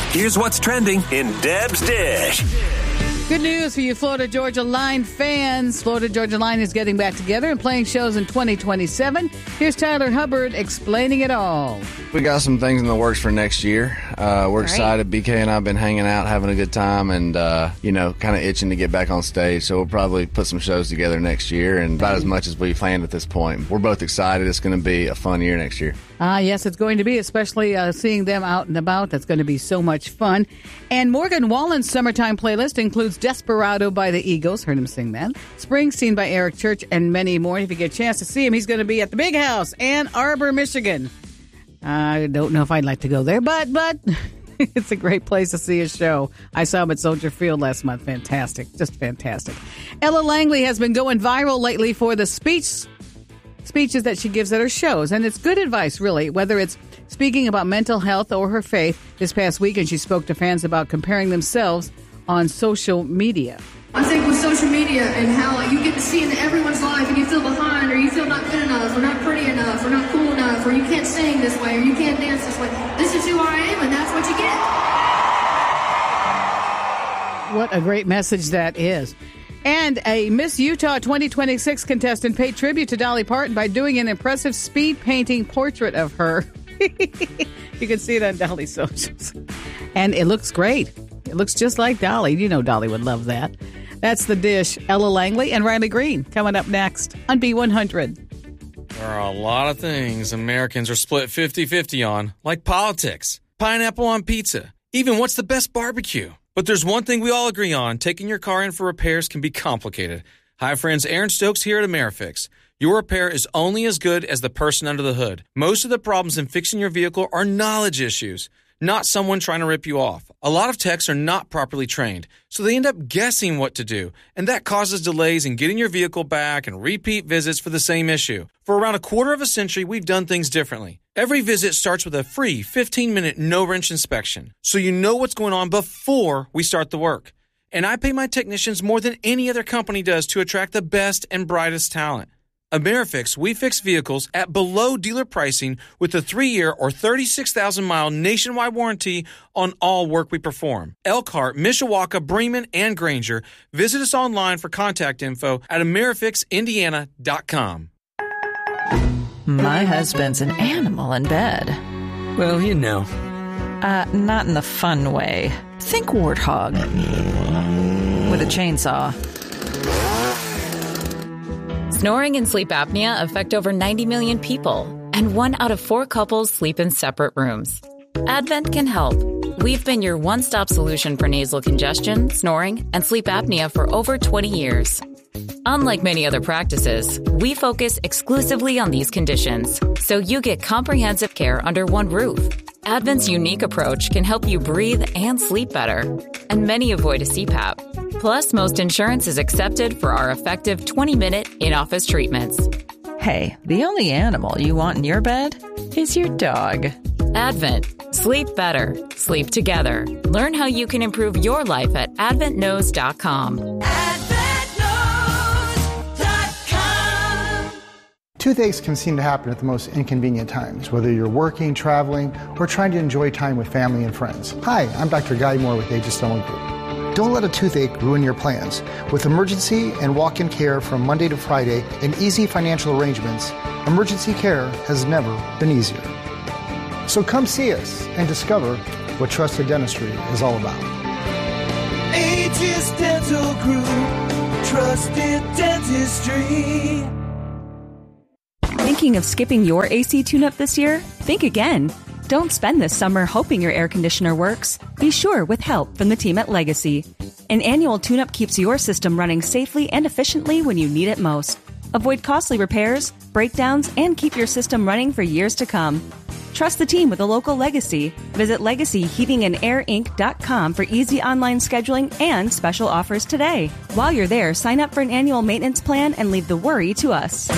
Here's what's trending in Deb's Dish. Good news for you Florida Georgia Line fans. Florida Georgia Line is getting back together and playing shows in 2027. Here's Tyler Hubbard explaining it all. We got some things in the works for next year. We're excited. BK and I have been hanging out, having a good time, and, kind of itching to get back on stage. So we'll probably put some shows together next year, and about as much as we planned at this point. We're both excited. It's going to be a fun year next year. Yes, it's going to be, especially seeing them out and about. That's going to be so much fun. And Morgan Wallen's summertime playlist includes Desperado by the Eagles. Heard him sing that. Springsteen by Eric Church, and many more. If you get a chance to see him, he's going to be at the Big House, Ann Arbor, Michigan. I don't know if I'd like to go there, but it's a great place to see a show. I saw him at Soldier Field last month. Fantastic. Just fantastic. Ella Langley has been going viral lately for the speeches that she gives at her shows. And it's good advice, really, whether it's speaking about mental health or her faith. This past weekend, she spoke to fans about comparing themselves on social media. I think with social media and how you get to see into everyone's life and you feel behind, or you feel not good enough, or not pretty enough, or not cool enough, or you can't sing this way, or you can't dance this way. This is who I am, and that's what you get. What a great message that is. And a Miss Utah 2026 contestant paid tribute to Dolly Parton by doing an impressive speed painting portrait of her. You can see it on Dolly's socials. And it looks great. It looks just like Dolly. You know Dolly would love that. That's The Dish. Ella Langley and Riley Green coming up next on B100. There are a lot of things Americans are split 50-50 on, like politics, pineapple on pizza, even what's the best barbecue. But there's one thing we all agree on. Taking your car in for repairs can be complicated. Hi, friends. Aaron Stokes here at AmeriFix. Your repair is only as good as the person under the hood. Most of the problems in fixing your vehicle are knowledge issues, not someone trying to rip you off. A lot of techs are not properly trained, so they end up guessing what to do, and that causes delays in getting your vehicle back and repeat visits for the same issue. For around a quarter of a century, we've done things differently. Every visit starts with a free 15-minute no-wrench inspection, so you know what's going on before we start the work. And I pay my technicians more than any other company does to attract the best and brightest talent. AmeriFix, we fix vehicles at below dealer pricing with a 3-year or 36,000-mile nationwide warranty on all work we perform. Elkhart, Mishawaka, Bremen, and Granger. Visit us online for contact info at AmeriFixIndiana.com. My husband's an animal in bed. Well, you know. Not in the fun way. Think warthog. With a chainsaw. Snoring and sleep apnea affect over 90 million people, and 1 out of 4 couples sleep in separate rooms. Advent can help. We've been your one-stop solution for nasal congestion, snoring, and sleep apnea for over 20 years. Unlike many other practices, we focus exclusively on these conditions, so you get comprehensive care under one roof. Advent's unique approach can help you breathe and sleep better, and many avoid a CPAP. Plus, most insurance is accepted for our effective 20-minute in-office treatments. Hey, the only animal you want in your bed is your dog. Advent. Sleep better. Sleep together. Learn how you can improve your life at AdventKnows.com. Toothaches can seem to happen at the most inconvenient times, whether you're working, traveling, or trying to enjoy time with family and friends. Hi, I'm Dr. Guy Moore with Aegis Stone Group. Don't let a toothache ruin your plans. With emergency and walk-in care from Monday to Friday and easy financial arrangements, emergency care has never been easier. So come see us and discover what trusted dentistry is all about. Aegis Dental Group, trusted dentistry. Thinking of skipping your AC tune-up this year? Think again. Don't spend this summer hoping your air conditioner works. Be sure with help from the team at Legacy. An annual tune-up keeps your system running safely and efficiently when you need it most. Avoid costly repairs, breakdowns, and keep your system running for years to come. Trust the team with a local Legacy. Visit LegacyHeatingandAirInc.com for easy online scheduling and special offers today. While you're there, sign up for an annual maintenance plan and leave the worry to us.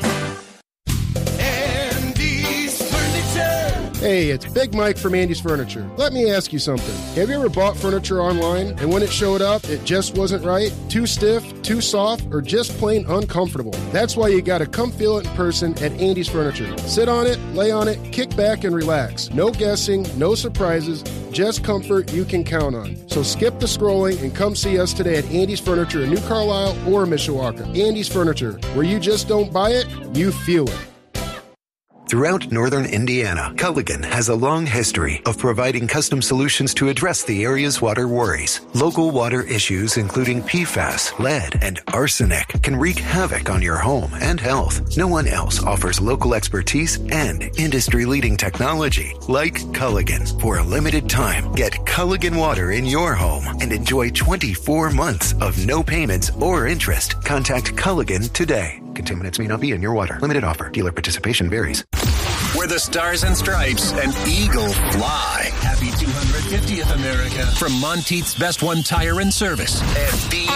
Hey, it's Big Mike from Andy's Furniture. Let me ask you something. Have you ever bought furniture online and when it showed up, it just wasn't right? Too stiff, too soft, or just plain uncomfortable? That's why you gotta come feel it in person at Andy's Furniture. Sit on it, lay on it, kick back, and relax. No guessing, no surprises. just comfort you can count on. So skip the scrolling and come see us today at Andy's Furniture in New Carlisle or Mishawaka. Andy's Furniture, where you just don't buy it, you feel it. Throughout northern Indiana, Culligan has a long history of providing custom solutions to address the area's water worries. Local water issues including PFAS, lead, and arsenic can wreak havoc on your home and health. No one else offers local expertise and industry-leading technology like Culligan. For a limited time, get Culligan water in your home and enjoy 24 months of no payments or interest. Contact Culligan today. Contaminants may not be in your water. Limited offer. Dealer participation varies. Where the stars and stripes and eagle fly. Happy 250th America from Monteith's Best One Tire and Service and